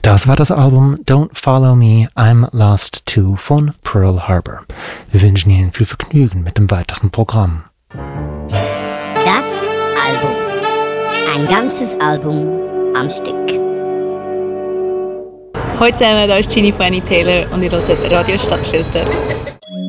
Das war das Album Don't Follow Me, I'm Lost Too von Pearl Harbor. Wir wünschen Ihnen viel Vergnügen mit dem weiteren Programm. Das Album. Ein ganzes Album am Stück. Hallo zusammen, da ist Ginny von Annie Taylor und ihr hört Radio Stadtfilter.